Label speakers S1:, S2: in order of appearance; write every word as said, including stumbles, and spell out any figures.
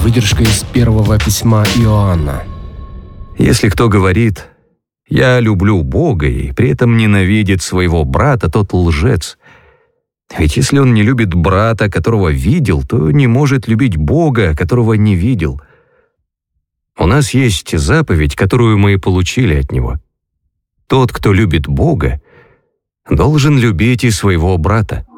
S1: Выдержка из первого письма Иоанна.
S2: Если кто говорит: «Я люблю Бога» и при этом ненавидит своего брата, тот лжец. Ведь если он не любит брата, которого видел, то не может любить Бога, которого не видел. У нас есть заповедь, которую мы получили от Него. Тот, кто любит Бога, должен любить и своего брата.